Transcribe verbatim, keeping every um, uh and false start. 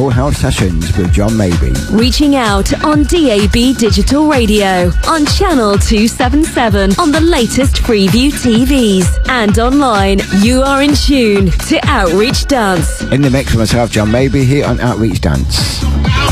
Full House Sessions with John Maybe. Reaching out on D A B Digital Radio, on Channel two seventy-seven, on the latest Freeview T Vs, and online. You are in tune to Outreach Dance. In the mix with myself, John Maybe, here on Outreach Dance.